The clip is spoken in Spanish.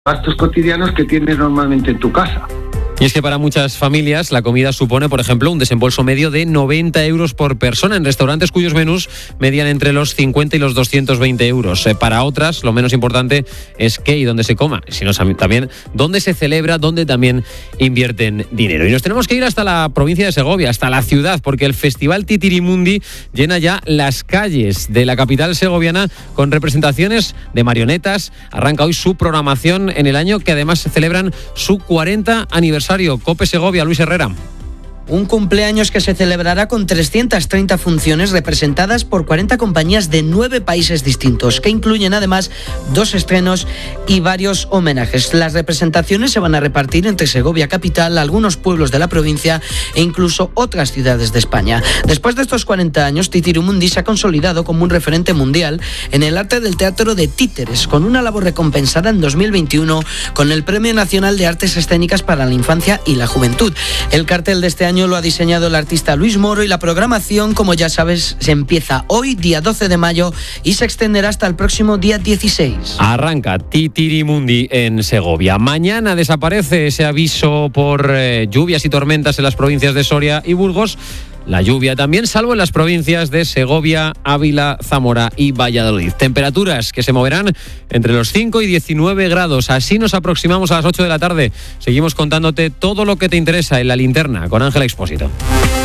gastos cotidianos que tienes normalmente en tu casa. Y es que para muchas familias la comida supone, por ejemplo, un desembolso medio de 90 euros por persona en restaurantes cuyos menús median entre los 50 y los 220 euros. Para otras, lo menos importante es qué y dónde se coma, sino también dónde se celebra, dónde también invierten dinero. Y nos tenemos que ir hasta la provincia de Segovia, hasta la ciudad, porque el Festival Titirimundi llena ya las calles de la capital segoviana con representaciones de marionetas. Arranca hoy su programación en el año que además celebran su 40 aniversario. COPE Segovia, Luis Herrera. Un cumpleaños que se celebrará con 330 funciones representadas por 40 compañías de 9 países distintos, que incluyen además 2 estrenos y varios homenajes. Las representaciones se van a repartir entre Segovia capital, algunos pueblos de la provincia e incluso otras ciudades de España. Después de estos 40 años, Titirimundi se ha consolidado como un referente mundial en el arte del teatro de títeres, con una labor recompensada en 2021 con el Premio Nacional de Artes Escénicas para la Infancia y la Juventud. El cartel de este año lo ha diseñado el artista Luis Moro y la programación, como ya sabes, se empieza hoy, día 12 de mayo, y se extenderá hasta el próximo día 16. Arranca Titirimundi en Segovia. Mañana desaparece ese aviso por lluvias y tormentas en las provincias de Soria y Burgos. La lluvia también, salvo en las provincias de Segovia, Ávila, Zamora y Valladolid. Temperaturas que se moverán entre los 5 y 19 grados. Así nos aproximamos a las 8 de la tarde. Seguimos contándote todo lo que te interesa en La Linterna con Ángela Expósito.